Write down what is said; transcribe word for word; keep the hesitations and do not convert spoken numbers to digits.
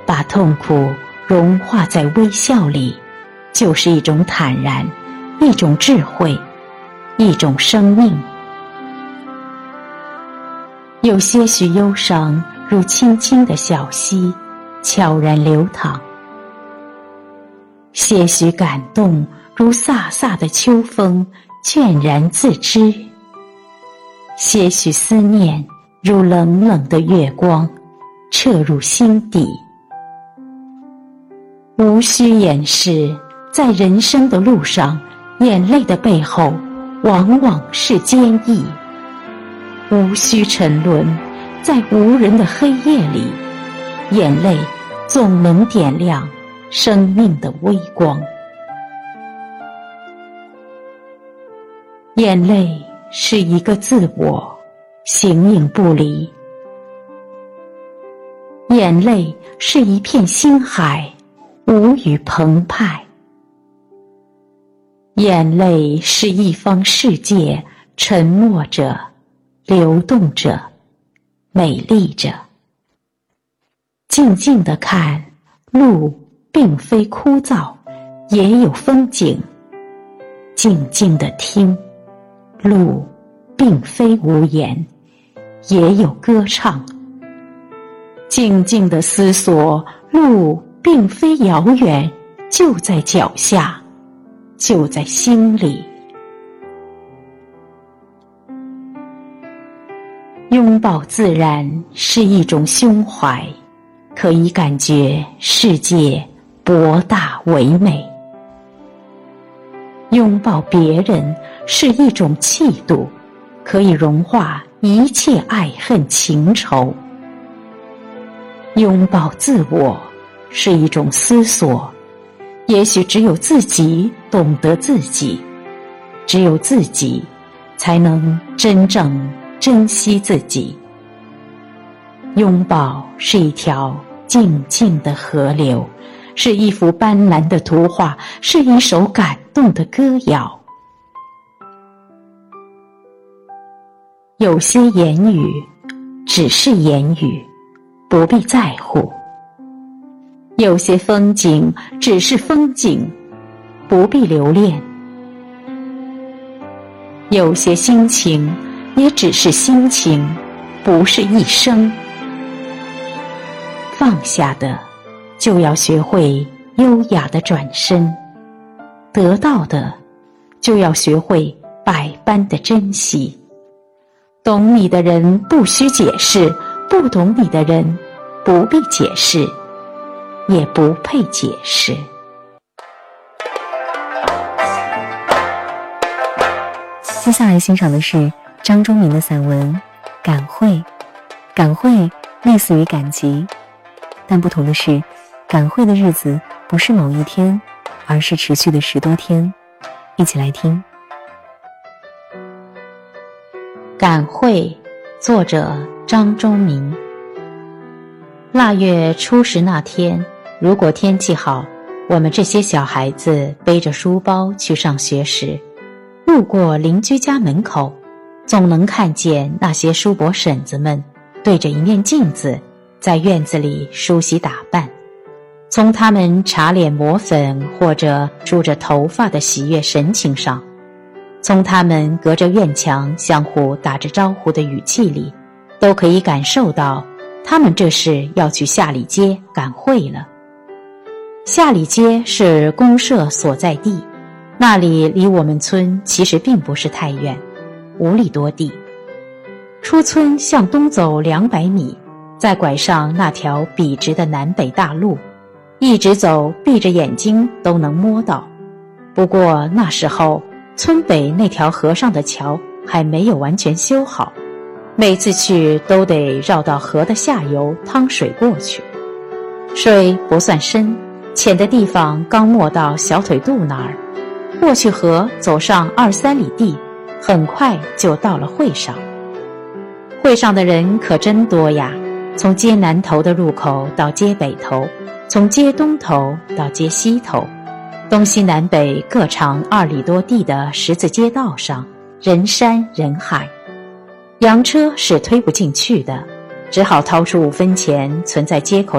把痛苦融化在微笑里，就是一种坦然，一种智慧，一种生命。有些许忧伤如清清的小溪，悄然流淌；些许感动如飒飒的秋风，倦然自知；些许思念如冷冷的月光，彻入心底。无需掩饰，在人生的路上，眼泪的背后往往是坚毅。无需沉沦，在无人的黑夜里，眼泪总能点亮生命的微光。眼泪是一个自我，形影不离。眼泪是一片心海，无语澎湃。眼泪是一方世界，沉默着，流动着，美丽着。静静地看，路并非枯燥，也有风景；静静地听，路并非无言，也有歌唱；静静地思索，路并非遥远，就在脚下，就在心里。拥抱自然是一种胸怀，可以感觉世界博大唯美。拥抱别人是一种气度，可以融化一切爱恨情仇。拥抱自我是一种思索，也许只有自己懂得自己，只有自己才能真正珍惜自己。拥抱是一条静静的河流，是一幅斑斓的图画，是一首感动的歌谣。有些言语只是言语，不必在乎；有些风景只是风景，不必留恋；有些心情也只是心情，不是一生。放下的就要学会优雅的转身，得到的就要学会百般的珍惜。懂你的人不需解释，不懂你的人不必解释，也不配解释。 接下来欣赏的是张忠明的散文《感会》。感会类似于感激，但不同的是，感会的日子不是某一天，而是持续的十多天。一起来听。 感会，作者张忠明。腊月初十那天，如果天气好，我们这些小孩子背着书包去上学时，路过邻居家门口，总能看见那些叔伯婶子们对着一面镜子，在院子里梳洗打扮。从他们擦脸抹粉或者梳着头发的喜悦神情上，从他们隔着院墙相互打着招呼的语气里，都可以感受到他们这是要去下里街赶会了。下里街是公社所在地，那里离我们村其实并不是太远，五里多地。出村向东走两百米，再拐上那条笔直的南北大路，一直走，闭着眼睛都能摸到。不过那时候村北那条河上的桥还没有完全修好，每次去都得绕到河的下游趟水过去。水不算深，浅的地方刚没到小腿肚那儿，过去河走上二三里地，很快就到了会上。会上的人可真多呀，从街南头的入口到街北头，从街东头到街西头，东西南北各长二里多地的十字街道上，人山人海，洋车是推不进去的，只好掏出五分钱存在街口